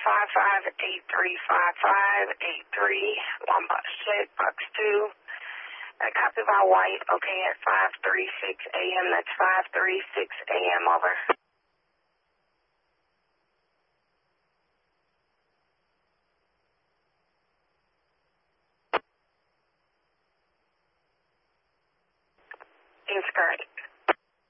Lombard Shed, Box 2. Copy by White, okay, at 5:36 a.m. That's 5:36 a.m. Over. Is correct.